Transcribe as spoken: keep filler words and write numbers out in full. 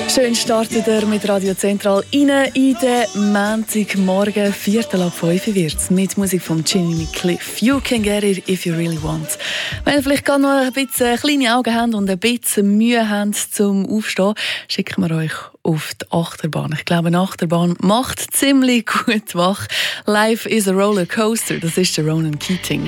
Schön startet er mit Radio Zentral rein in den Montagmorgen. Viertel ab fünf wird es mit Musik von Jimmy Cliff. You can get it if you really want. Wenn ihr vielleicht gerade noch ein bisschen kleine Augen habt und ein bisschen Mühe habt zum Aufstehen, schicken wir euch auf die Achterbahn. Ich glaube, eine Achterbahn macht ziemlich gut wach. Life is a roller coaster. Das ist der Ronan Keating.